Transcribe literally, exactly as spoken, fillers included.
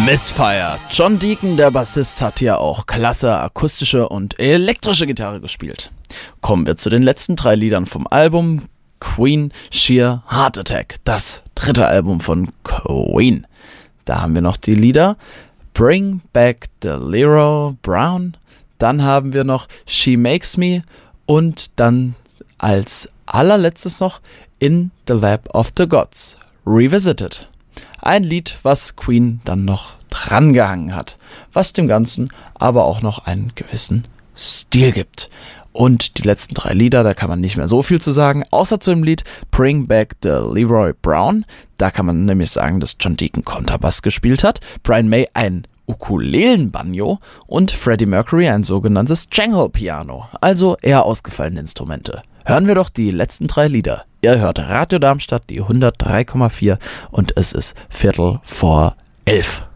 Misfire. John Deacon, der Bassist, hat ja auch klasse akustische und elektrische Gitarre gespielt. Kommen wir zu den letzten drei Liedern vom Album Queen Sheer Heart Attack, das dritte Album von Queen. Da haben wir noch die Lieder Bring Back the Leroy Brown, dann haben wir noch She Makes Me und dann als allerletztes noch In the Lap of the Gods, Revisited. Ein Lied, was Queen dann noch drangehangen hat, was dem Ganzen aber auch noch einen gewissen Stil gibt. Und die letzten drei Lieder, da kann man nicht mehr so viel zu sagen, außer zu dem Lied Bring Back the Leroy Brown. Da kann man nämlich sagen, dass John Deacon Kontrabass gespielt hat, Brian May ein Ukulelenbanjo und Freddie Mercury ein sogenanntes Jangle-Piano, also eher ausgefallene Instrumente. Hören wir doch die letzten drei Lieder. Ihr hört Radio Darmstadt, die hundertdrei Komma vier und es ist Viertel vor elf.